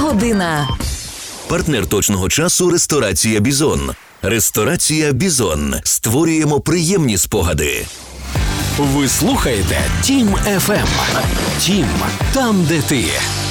година. Партнер точного часу – ресторація «Бізон». Ресторація «Бізон». Створюємо приємні спогади. Ви слухаєте Тім FM. Тім – там, де ти.